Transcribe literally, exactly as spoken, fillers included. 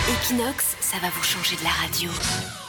Equinox, ça va vous changer de la radio.